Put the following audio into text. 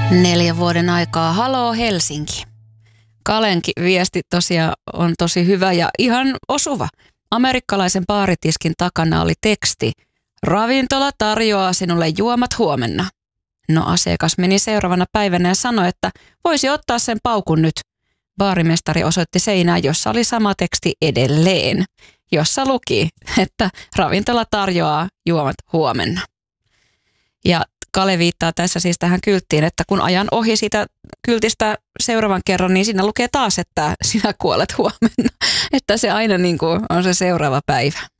4 vuoden aikaa. Haloo Helsinki. Kalenkin viesti tosiaan on tosi hyvä ja ihan osuva. Amerikkalaisen baaritiskin takana oli teksti: ravintola tarjoaa sinulle juomat huomenna. No, asiakas meni seuraavana päivänä ja sanoi, että voisi ottaa sen paukun nyt. Baarimestari osoitti seinään, jossa oli sama teksti edelleen, jossa luki, että ravintola tarjoaa juomat huomenna. Ja Kale viittaa tässä siis tähän kylttiin, että kun ajan ohi siitä kyltistä seuraavan kerran, niin siinä lukee taas, että sinä kuolet huomenna. Että se aina niin kuin on se seuraava päivä.